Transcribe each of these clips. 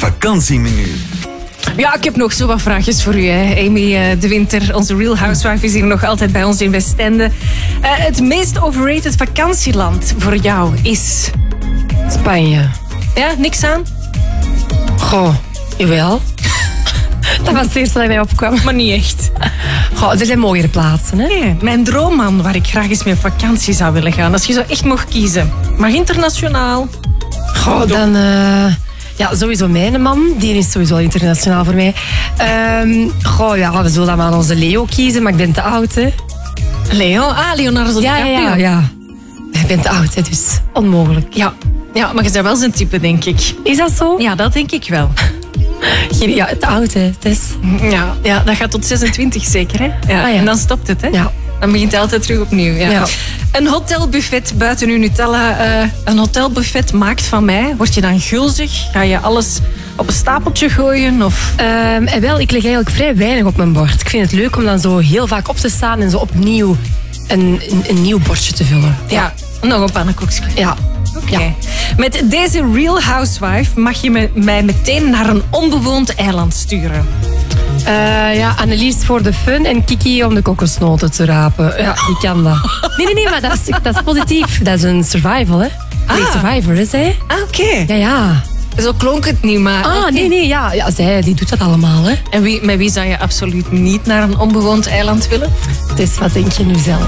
vakantiemenu. Ja, ik heb nog zo wat vraagjes voor u. Hè. Amy de Winter, onze Real Housewife, is hier nog altijd bij ons in Westende. Het meest overrated vakantieland voor jou is... Spanje. Ja, niks aan? Goh, jawel. Dat was het eerste dat mij opkwam. Maar niet echt. Goh, er zijn mooiere plaatsen, hè? Nee, mijn droomman waar ik graag eens mee op vakantie zou willen gaan. Als je zo echt mocht kiezen. Mag internationaal? Goh, dan... Ja, sowieso mijn man. Die is sowieso internationaal voor mij. Goh, ja, we zullen dan maar onze Leo kiezen, maar ik ben te oud, hè. Leo? Ah, Leonardo DiCaprio. Ja. Ik ben te oud, hè, dus onmogelijk. Ja, maar je bent wel zijn type, denk ik. Is dat zo? Ja, dat denk ik wel. Ja, te oud, hè, Tess. Ja, dat gaat tot 26 zeker, hè? Ja. Ah, ja. En dan stopt het, hè? Ja. Dan begint het altijd terug opnieuw. Ja. Een hotelbuffet buiten uw Nutella. Een hotelbuffet maakt van mij. Word je dan gulzig? Ga je alles op een stapeltje gooien? Of? Wel, ik leg eigenlijk vrij weinig op mijn bord. Ik vind het leuk om dan zo heel vaak op te staan en zo opnieuw een nieuw bordje te vullen. Ja, nog een pannenkoekje. Ja. Oké. Ja. Met deze Real Housewife mag je mij meteen naar een onbewoond eiland sturen. Annelies voor de fun en Kiki om de kokosnoten te rapen. Ja, die kan dat. Nee, maar dat is positief. Dat is een survival, hè? Nee, survivor is hij. Oké. Ja. Zo klonk het niet, maar... Nee, ja, zij die doet dat allemaal, hè? En met wie zou je absoluut niet naar een onbewoond eiland willen? Dus wat denk je nu zelf?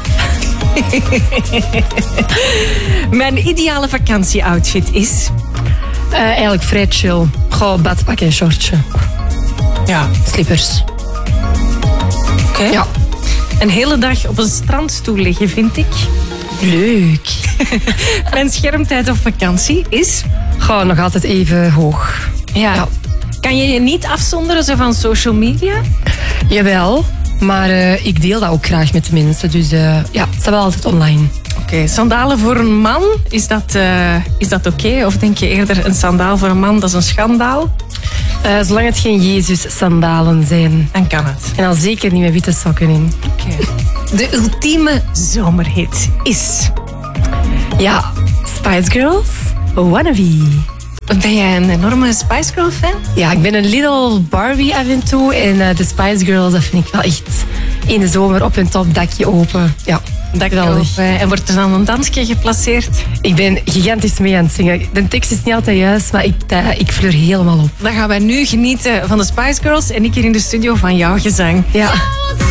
Mijn ideale vakantieoutfit is... Eigenlijk vrij chill. Gewoon badpak en shortje. Ja. Slippers. Oké. Ja. Een hele dag op een strandstoel liggen, vind ik... Leuk. Mijn schermtijd op vakantie is... Gewoon nog altijd even hoog. Ja. Kan je je niet afzonderen zo van social media? Jawel, maar ik deel dat ook graag met de mensen. Dus het staat wel altijd online. Oké, sandalen voor een man, is dat oké? Of denk je eerder een sandaal voor een man, dat is een schandaal? Zolang het geen Jezus-sandalen zijn. Dan kan het. En dan zeker niet met witte sokken in. Oké. De ultieme zomerhit is... Ja, Spice Girls, Wannabe. Ben jij een enorme Spice Girl fan? Ja, ik ben een little Barbie af en toe. En de Spice Girls, dat vind ik wel echt in de zomer op hun top, dakje open. Ja, geweldig. En wordt er dan een dansje geplaceerd? Ik ben gigantisch mee aan het zingen. De tekst is niet altijd juist, maar ik fleur helemaal op. Dan gaan wij nu genieten van de Spice Girls en ik hier in de studio van jouw gezang. Ja.